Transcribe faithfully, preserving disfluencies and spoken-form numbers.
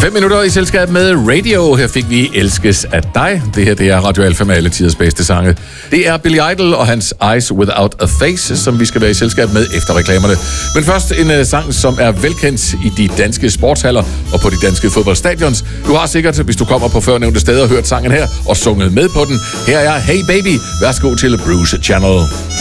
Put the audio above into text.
Fem minutter i selskab med Radio. Her fik vi Elskes af dig. Det her det er Radio Alfa med alle tiders bedste sange. Det er Billy Idol og hans Eyes Without a Face, som vi skal være i selskab med efter reklamerne. Men først en uh, sang, som er velkendt i de danske sportshaller og på de danske fodboldstadions. Du har sikkert, hvis du kommer på førnævnte steder, hørt sangen her og sunget med på den. Her er Hey Baby. Værsgo til Bruce Channel.